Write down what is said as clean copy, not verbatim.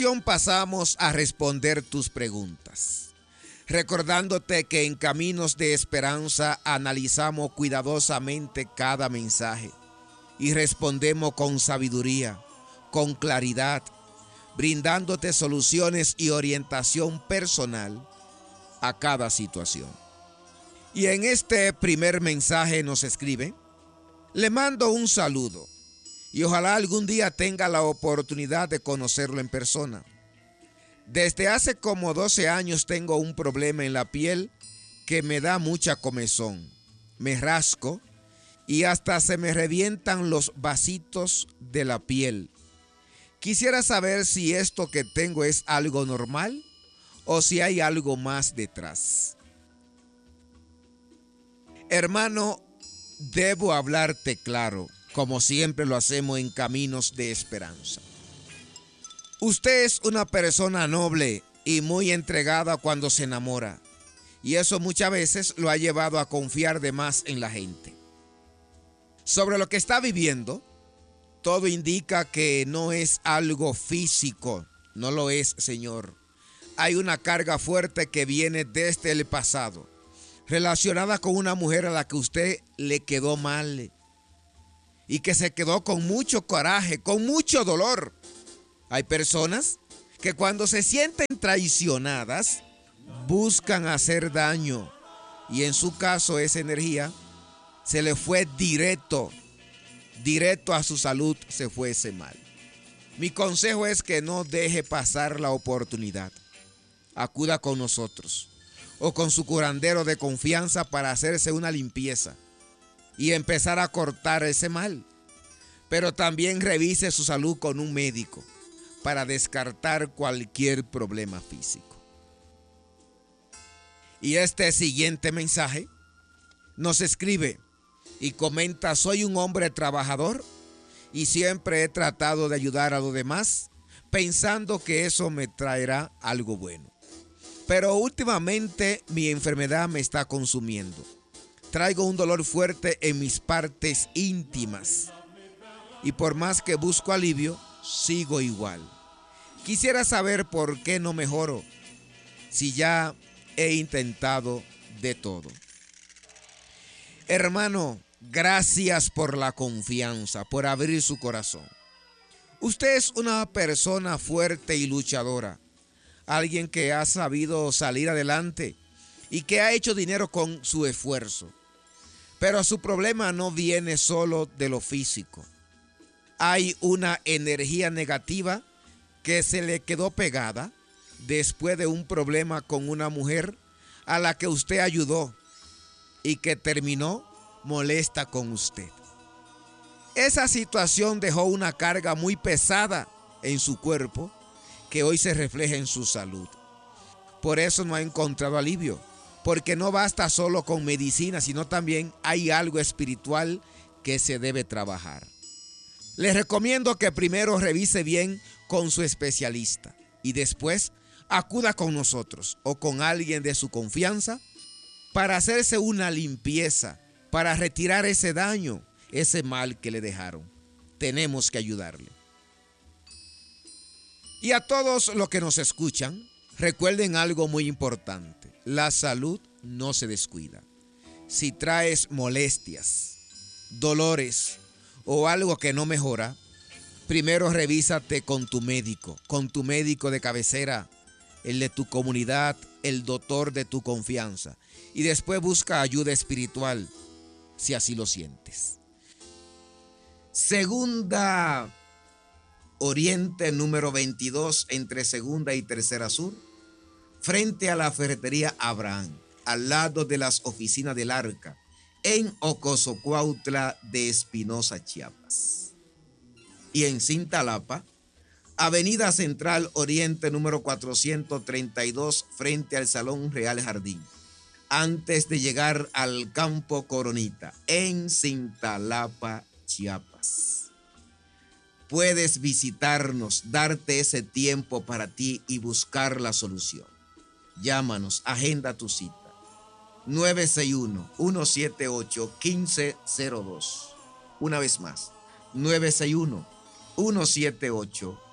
Pasamos a responder tus preguntas, recordándote que en Caminos de Esperanza analizamos cuidadosamente cada mensaje y respondemos con sabiduría, con claridad, brindándote soluciones y orientación personal a cada situación. Y en este primer mensaje nos escribe: le mando un saludo y ojalá algún día tenga la oportunidad de conocerlo en persona. Desde hace como 12 años tengo un problema en la piel que me da mucha comezón. Me rasco y hasta se me revientan los vasitos de la piel. Quisiera saber si esto que tengo es algo normal o si hay algo más detrás. Hermano, debo hablarte claro, como siempre lo hacemos en Caminos de Esperanza. Usted es una persona noble y muy entregada cuando se enamora, y eso muchas veces lo ha llevado a confiar de más en la gente. Sobre lo que está viviendo, todo indica que no es algo físico, no lo es, señor. Hay una carga fuerte que viene desde el pasado, relacionada con una mujer a la que usted le quedó mal y que se quedó con mucho coraje, con mucho dolor. Hay personas que cuando se sienten traicionadas buscan hacer daño y en su caso esa energía se le fue directo a su salud, se fue ese mal. Mi consejo es que no deje pasar la oportunidad. Acuda con nosotros o con su curandero de confianza para hacerse una limpieza y empezar a cortar ese mal. Pero también revise su salud con un médico para descartar cualquier problema físico. Y este siguiente mensaje nos escribe y comenta: soy un hombre trabajador y siempre he tratado de ayudar a los demás pensando que eso me traerá algo bueno. Pero últimamente mi enfermedad me está consumiendo. Traigo un dolor fuerte en mis partes íntimas y por más que busco alivio, sigo igual. Quisiera saber por qué no mejoro si ya he intentado de todo. Hermano, gracias por la confianza, por abrir su corazón. Usted es una persona fuerte y luchadora, alguien que ha sabido salir adelante y que ha hecho dinero con su esfuerzo. Pero su problema no viene solo de lo físico. Hay una energía negativa que se le quedó pegada después de un problema con una mujer a la que usted ayudó y que terminó molesta con usted. Esa situación dejó una carga muy pesada en su cuerpo que hoy se refleja en su salud. Por eso no ha encontrado alivio, porque no basta solo con medicina, sino también hay algo espiritual que se debe trabajar. Les recomiendo que primero revise bien con su especialista y después acuda con nosotros o con alguien de su confianza para hacerse una limpieza, para retirar ese daño, ese mal que le dejaron. Tenemos que ayudarle. Y a todos los que nos escuchan, recuerden algo muy importante: la salud no se descuida. Si traes molestias, dolores o algo que no mejora, primero revísate con tu médico de cabecera, el de tu comunidad, el doctor de tu confianza, y después busca ayuda espiritual si así lo sientes. Segunda Oriente número 22 entre Segunda y Tercera Sur, frente a la ferretería Abraham, al lado de las oficinas del Arca, en Ocosocuautla de Espinosa, Chiapas. Y en Cintalapa, Avenida Central Oriente número 432, frente al Salón Real Jardín, antes de llegar al Campo Coronita, en Cintalapa, Chiapas. Puedes visitarnos, darte ese tiempo para ti y buscar la solución. Llámanos, agenda tu cita. 961-178-1502. Una vez más, 961-178-1502.